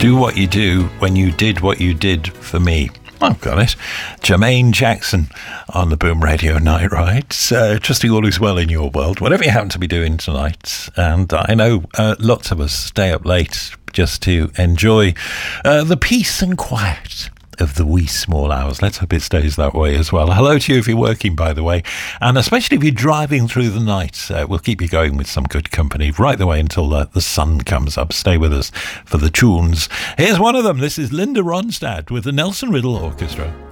Do what you do when you did what you did for me. I've got it. Jermaine Jackson on the Boom Radio Night Ride. Trusting all is well in your world, whatever you happen to be doing tonight. And I know lots of us stay up late just to enjoy the peace and quiet of the wee small hours. Let's hope it stays that way as well. Hello to you if you're working, by the way, and especially if you're driving through the night. We'll keep you going with some good company right the way until the sun comes up. Stay with us for the tunes. Here's one of them. This is Linda Ronstadt with the Nelson Riddle Orchestra.